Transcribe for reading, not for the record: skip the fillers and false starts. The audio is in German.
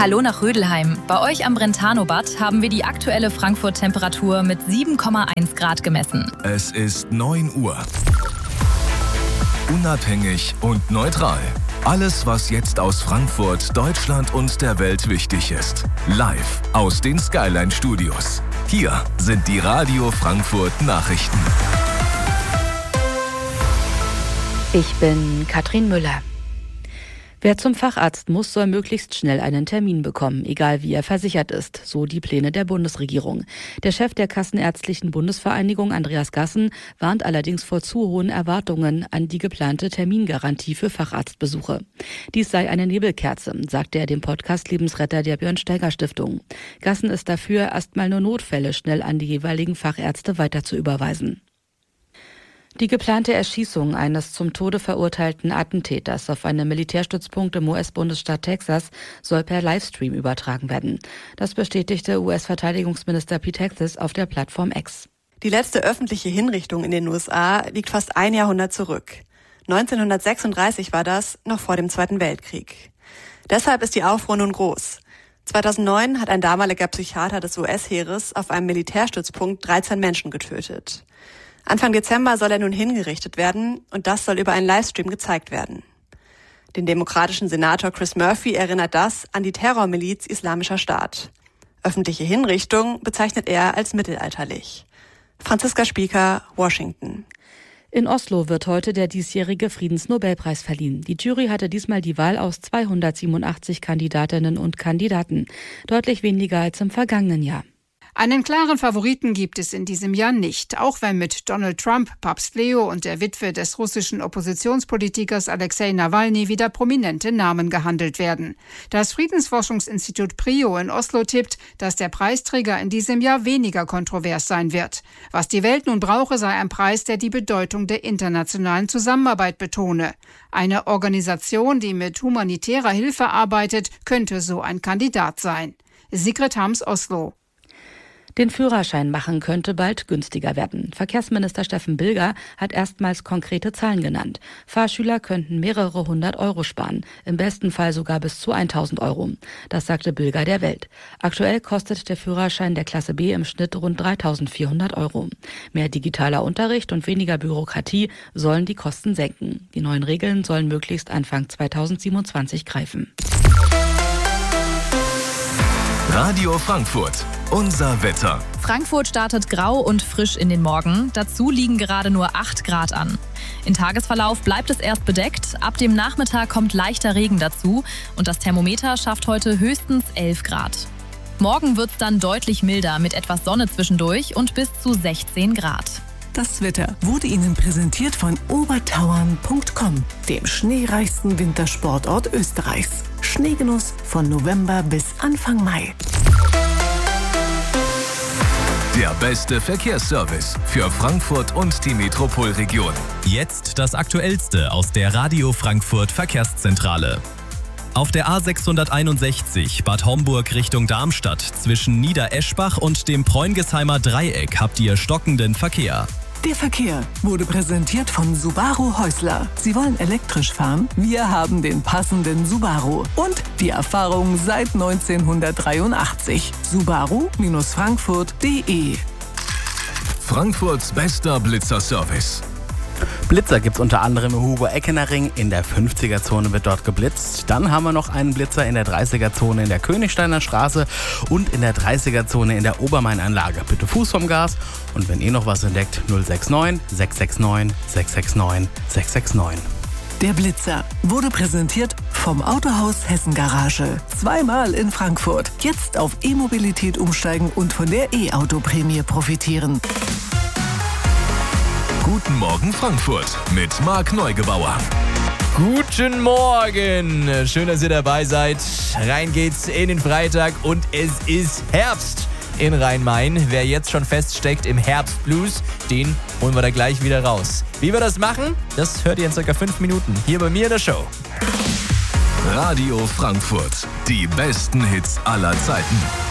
Hallo nach Rödelheim. Bei euch am Brentano-Bad haben wir die aktuelle Frankfurt-Temperatur mit 7,1 Grad gemessen. Es ist 9 Uhr. Unabhängig und neutral. Alles, was jetzt aus Frankfurt, Deutschland und der Welt wichtig ist. Live aus den Skyline-Studios. Hier sind die Radio Frankfurt Nachrichten. Ich bin Katrin Müller. Wer zum Facharzt muss, soll möglichst schnell einen Termin bekommen, egal wie er versichert ist, so die Pläne der Bundesregierung. Der Chef der Kassenärztlichen Bundesvereinigung, Andreas Gassen, warnt allerdings vor zu hohen Erwartungen an die geplante Termingarantie für Facharztbesuche. Dies sei eine Nebelkerze, sagte er dem Podcast Lebensretter der Björn-Steiger-Stiftung. Gassen ist dafür, erstmal nur Notfälle schnell an die jeweiligen Fachärzte weiter zu überweisen. Die geplante Erschießung eines zum Tode verurteilten Attentäters auf einem Militärstützpunkt im US-Bundesstaat Texas soll per Livestream übertragen werden. Das bestätigte US-Verteidigungsminister Pete Hegseth auf der Plattform X. Die letzte öffentliche Hinrichtung in den USA liegt fast ein Jahrhundert zurück. 1936 war das, noch vor dem Zweiten Weltkrieg. Deshalb ist die Aufruhr nun groß. 2009 hat ein damaliger Psychiater des US-Heeres auf einem Militärstützpunkt 13 Menschen getötet. Anfang Dezember soll er nun hingerichtet werden und das soll über einen Livestream gezeigt werden. Den demokratischen Senator Chris Murphy erinnert das an die Terrormiliz Islamischer Staat. Öffentliche Hinrichtung bezeichnet er als mittelalterlich. Franziska Spieker, Washington. In Oslo wird heute der diesjährige Friedensnobelpreis verliehen. Die Jury hatte diesmal die Wahl aus 287 Kandidatinnen und Kandidaten, deutlich weniger als im vergangenen Jahr. Einen klaren Favoriten gibt es in diesem Jahr nicht, auch wenn mit Donald Trump, Papst Leo und der Witwe des russischen Oppositionspolitikers Alexei Nawalny wieder prominente Namen gehandelt werden. Das Friedensforschungsinstitut PRIO in Oslo tippt, dass der Preisträger in diesem Jahr weniger kontrovers sein wird. Was die Welt nun brauche, sei ein Preis, der die Bedeutung der internationalen Zusammenarbeit betone. Eine Organisation, die mit humanitärer Hilfe arbeitet, könnte so ein Kandidat sein. Sigrid Harms, Oslo. Den Führerschein machen könnte bald günstiger werden. Verkehrsminister Steffen Bilger hat erstmals konkrete Zahlen genannt. Fahrschüler könnten mehrere 100 Euro sparen, im besten Fall sogar bis zu 1.000 Euro. Das sagte Bilger der Welt. Aktuell kostet der Führerschein der Klasse B im Schnitt rund 3.400 Euro. Mehr digitaler Unterricht und weniger Bürokratie sollen die Kosten senken. Die neuen Regeln sollen möglichst Anfang 2027 greifen. Radio Frankfurt. Unser Wetter. Frankfurt startet grau und frisch in den Morgen. Dazu liegen gerade nur 8 Grad an. Im Tagesverlauf bleibt es erst bedeckt. Ab dem Nachmittag kommt leichter Regen dazu. Und das Thermometer schafft heute höchstens 11 Grad. Morgen wird es dann deutlich milder mit etwas Sonne zwischendurch und bis zu 16 Grad. Das Wetter wurde Ihnen präsentiert von obertauern.com, dem schneereichsten Wintersportort Österreichs. Schneegenuss von November bis Anfang Mai. Der beste Verkehrsservice für Frankfurt und die Metropolregion. Jetzt das Aktuellste aus der Radio Frankfurt Verkehrszentrale. Auf der A661 Bad Homburg Richtung Darmstadt zwischen Niedereschbach und dem Preungesheimer Dreieck habt ihr stockenden Verkehr. Der Verkehr wurde präsentiert von Subaru Häusler. Sie wollen elektrisch fahren? Wir haben den passenden Subaru. Und die Erfahrung seit 1983. Subaru-Frankfurt.de. Frankfurts bester Blitzerservice. Blitzer gibt es unter anderem im Hugo-Eckener-Ring. In der 50er-Zone wird dort geblitzt. Dann haben wir noch einen Blitzer in der 30er-Zone in der Königsteiner Straße und in der 30er-Zone in der Obermain-Anlage. Bitte Fuß vom Gas und wenn ihr noch was entdeckt, 069 669 669 669. Der Blitzer wurde präsentiert vom Autohaus Hessen Garage. Zweimal in Frankfurt. Jetzt auf E-Mobilität umsteigen und von der E-Auto-Prämie profitieren. Guten Morgen Frankfurt mit Marc Neugebauer. Guten Morgen, schön, dass ihr dabei seid. Rein geht's in den Freitag und es ist Herbst in Rhein-Main. Wer jetzt schon feststeckt im Herbstblues, den holen wir da gleich wieder raus. Wie wir das machen, das hört ihr in circa 5 Minuten hier bei mir in der Show. Radio Frankfurt, die besten Hits aller Zeiten.